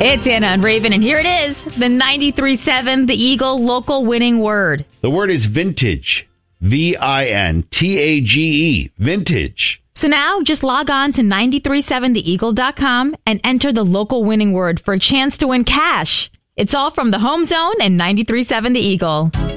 It's Anna and Raven, and here it is, the 93.7 The Eagle local winning word. The word is vintage. Vintage. Vintage. So now just log on to 937theeagle.com and enter the local winning word for a chance to win cash. It's all from the Home Zone and 93.7 The Eagle.